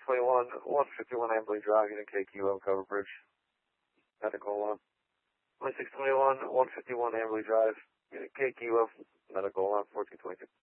2621 Amberley Drive, Unit KQO, Cover Bridge. Medical 2621 151 Amberley Drive, Unit KQO, Medical 1422.